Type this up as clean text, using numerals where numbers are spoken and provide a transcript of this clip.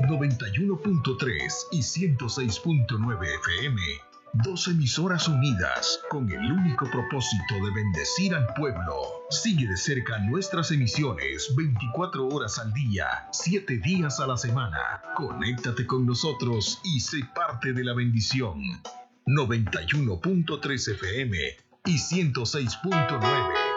91.3 y 106.9 FM. Dos emisoras unidas con el único propósito de bendecir al pueblo. Sigue de cerca nuestras emisiones 24 horas al día, 7 días a la semana. Conéctate con nosotros y sé parte de la bendición. 91.3 FM y 106.9